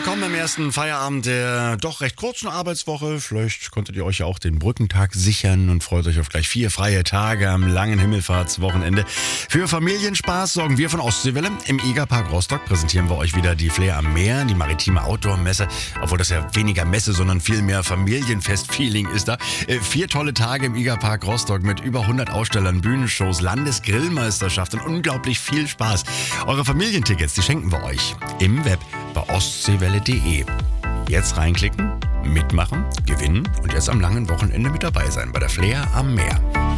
willkommen im ersten Feierabend der doch recht kurzen Arbeitswoche. Vielleicht konntet ihr euch ja auch den Brückentag sichern und freut euch auf gleich 4 freie Tage am langen Himmelfahrtswochenende. Für Familienspaß sorgen wir von Ostseewelle. Im Egerpark Rostock präsentieren wir euch wieder die Flair am Meer, die maritime Outdoor-Messe. Obwohl das ja weniger Messe, sondern viel mehr Familienfest-Feeling ist da. 4 tolle Tage im Egerpark Rostock mit über 100 Ausstellern, Bühnenshows, Landesgrillmeisterschaft und unglaublich viel Spaß. Eure Familientickets, die schenken wir euch im Web bei ostseewelle.de. Jetzt reinklicken, mitmachen, gewinnen und jetzt am langen Wochenende mit dabei sein bei der Flair am Meer.